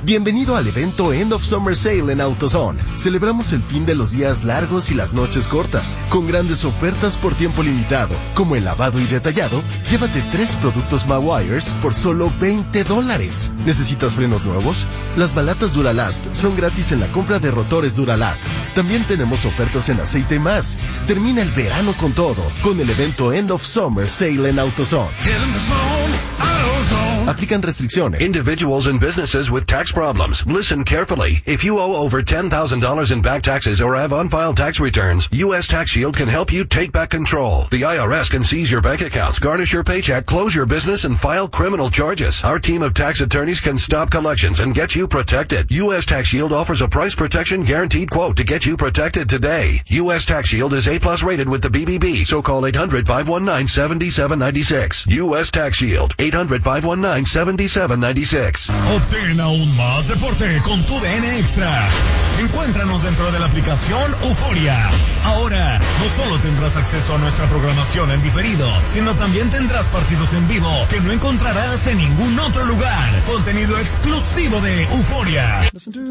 Bienvenido al evento End of Summer Sale en AutoZone. Celebramos el fin de los días largos y las noches cortas, con grandes ofertas por tiempo limitado, como el lavado y detallado. Llévate 3 productos Mawires por solo $20. ¿Necesitas frenos nuevos? Las balatas Duralast son gratis en la compra de rotores Duralast. También tenemos ofertas en aceite más. Termina el verano con todo, con el evento End of Summer Sale en AutoZone. Aplican restricciones. Individuals and businesses with tax problems. Listen carefully. If you owe over $10,000 in back taxes or have unfiled tax returns, U.S. Tax Shield can help you take back control. The IRS can seize your bank accots, garnish your paycheck, close your business, and file criminal charges. Our team of tax attorneys can stop collections and get you protected. U.S. Tax Shield offers a price protection guaranteed quote to get you protected today. U.S. Tax Shield is A+ rated with the BBB, so call 800-519-7796. U.S. Tax Shield, 800-519-7796. Obtén aún más deporte con tu DN Extra. Encuéntranos dentro de la aplicación Euforia. Ahora, no solo tendrás acceso a nuestra programación en diferido, sino también tendrás partidos en vivo que no encontrarás en ningún otro lugar. Contenido exclusivo de Euforia.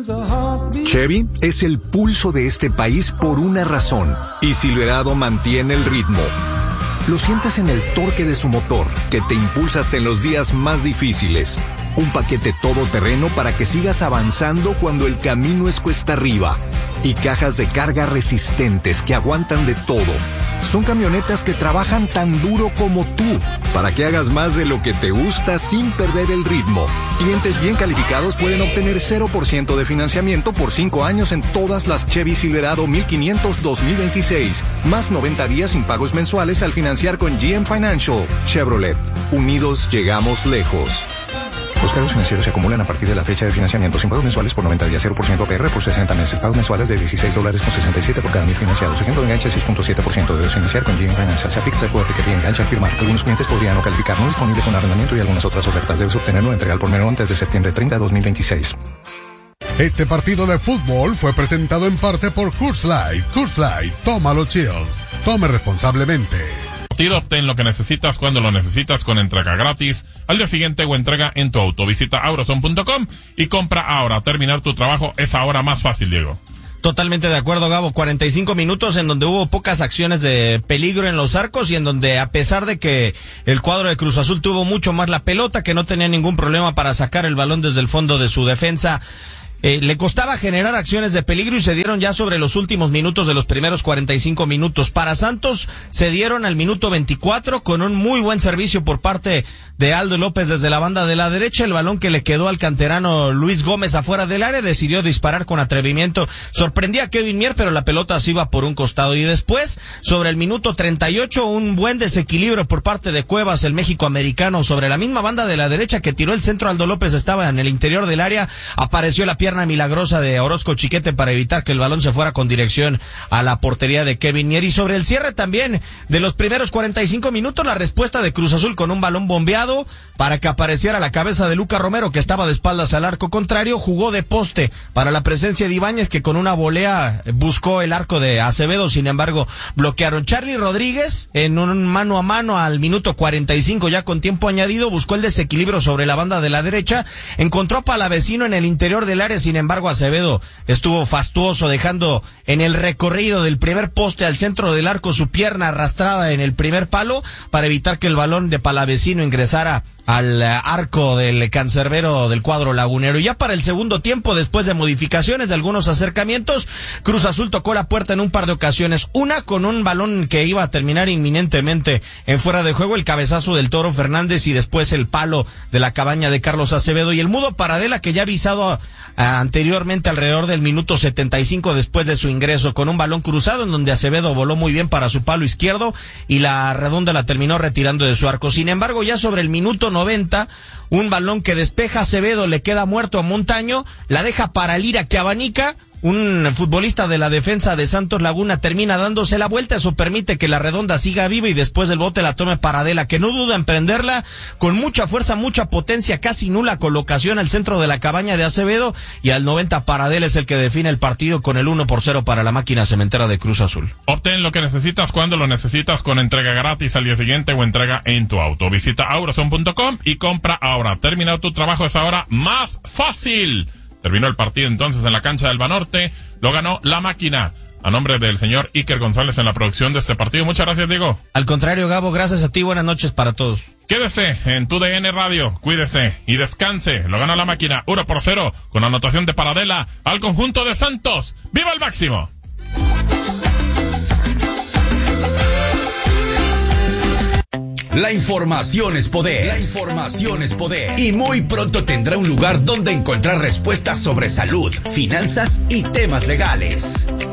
Chevy es el pulso de este país por una razón, y Silverado mantiene el ritmo. Lo sientes en el torque de su motor, que te impulsa hasta en los días más difíciles. Un paquete todoterreno para que sigas avanzando cuando el camino es cuesta arriba. Y cajas de carga resistentes que aguantan de todo. Son camionetas que trabajan tan duro como tú, para que hagas más de lo que te gusta sin perder el ritmo. Clientes bien calificados pueden obtener 0% de financiamiento por 5 años en todas las Chevy Silverado 1500 2026. Más 90 días sin pagos mensuales al financiar con GM Financial. Chevrolet. Unidos llegamos lejos. Los cargos financieros se acumulan a partir de la fecha de financiamiento sin pagos mensuales por 90 días, 0% APR por 60 meses. Pagos mensuales de $16.67 por cada 1000 financiados. Ejemplo de enganche 6.7%. Debes financiar con GM Financial. Se aplica el cuadro que engancha al firmar. Algunos clientes podrían no calificar. No disponible con arrendamiento y algunas otras ofertas. Debes obtenerlo entregar por menor antes de septiembre 30 de 2026. Este partido de fútbol fue presentado en parte por Coors Light. Coors Light, tómalo chills. Tome responsablemente. Obtén lo que necesitas cuando lo necesitas con entrega gratis al día siguiente o entrega en tu auto. Visita auroson.com y compra ahora. Terminar tu trabajo es ahora más fácil, Diego. Totalmente de acuerdo, Gabo. 45 minutos en donde hubo pocas acciones de peligro en los arcos y en donde, a pesar de que el cuadro de Cruz Azul tuvo mucho más la pelota, que no tenía ningún problema para sacar el balón desde el fondo de su defensa, le costaba generar acciones de peligro y se dieron ya sobre los últimos minutos de los primeros 45 minutos. Para Santos se dieron al minuto 24 con un muy buen servicio por parte de Aldo López desde la banda de la derecha. El balón que le quedó al canterano Luis Gómez afuera del área, decidió disparar con atrevimiento. Sorprendía a Kevin Mier, pero la pelota se iba por un costado. Y después, sobre el minuto 38, un buen desequilibrio por parte de Cuevas, el México-americano, sobre la misma banda de la derecha que tiró el centro. Aldo López estaba en el interior del área, apareció la pierna milagrosa de Orozco Chiquete para evitar que el balón se fuera con dirección a la portería de Kevin Mier. Y sobre el cierre también de los primeros 45 minutos, la respuesta de Cruz Azul con un balón bombeado para que apareciera la cabeza de Luca Romero, que estaba de espaldas al arco contrario. Jugó de poste para la presencia de Ibáñez, que con una volea buscó el arco de Acevedo, sin embargo bloquearon. Charly Rodríguez en un mano a mano al minuto 45, ya con tiempo añadido, buscó el desequilibrio sobre la banda de la derecha, encontró a Palavecino en el interior del área. Sin embargo, Acevedo estuvo fastuoso, dejando en el recorrido del primer poste al centro del arco su pierna arrastrada en el primer palo para evitar que el balón de Palavecino ingresara al arco del cancerbero del cuadro lagunero. Y ya para el segundo tiempo, después de modificaciones, de algunos acercamientos, Cruz Azul tocó la puerta en un par de ocasiones. Una con un balón que iba a terminar inminentemente en fuera de juego, el cabezazo del Toro Fernández, y después el palo de la cabaña de Carlos Acevedo. Y el Mudo Paradela, que ya avisado anteriormente alrededor del minuto 75 después de su ingreso, con un balón cruzado en donde Acevedo voló muy bien para su palo izquierdo y la redonda la terminó retirando de su arco. Sin embargo, ya sobre el minuto 90, un balón que despeja Acevedo, le queda muerto a Montaño, la deja para Lira, que abanica. Un futbolista de la defensa de Santos Laguna termina dándose la vuelta. Eso permite que la redonda siga viva y después del bote la tome Paradela, que no duda en prenderla con mucha fuerza, mucha potencia, casi nula colocación al centro de la cabaña de Acevedo, y al 90 Paradela es el que define el partido con el 1-0 para la máquina cementera de Cruz Azul. Obtén lo que necesitas cuando lo necesitas con entrega gratis al día siguiente o entrega en tu auto. Visita auroson.com y compra ahora. Terminar tu trabajo es ahora más fácil. Terminó el partido entonces en la cancha del Banorte. Lo ganó La Máquina. A nombre del señor Iker González en la producción de este partido. Muchas gracias, Diego. Al contrario, Gabo, gracias a ti. Buenas noches para todos. Quédese en tu DN Radio, cuídese y descanse. Lo gana La Máquina 1-0 con anotación de Paradela al conjunto de Santos. ¡Viva el Máximo! La información es poder. La información es poder. Y muy pronto tendrá un lugar donde encontrar respuestas sobre salud, finanzas y temas legales.